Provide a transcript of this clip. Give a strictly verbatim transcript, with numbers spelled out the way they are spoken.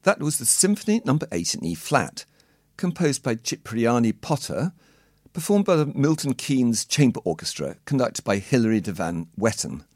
That was the Symphony Number eight in E-flat, composed by Cipriani Potter, performed by the Milton Keynes Chamber Orchestra, conducted by Hilary de Van Wetten.